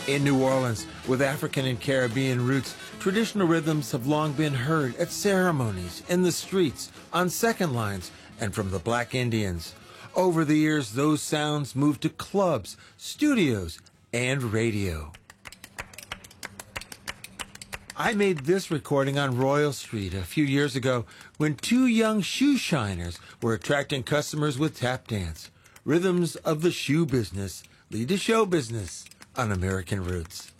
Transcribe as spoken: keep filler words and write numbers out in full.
In New Orleans, with African and Caribbean roots, traditional rhythms have long been heard at ceremonies, in the streets, on second lines, and from the Black Indians. Over the years, those sounds moved to clubs, studios, and radio. I made this recording on Royal Street a few years ago when two young shoe shiners were attracting customers with tap dance. Rhythms of the shoe business lead to show business on American Roots.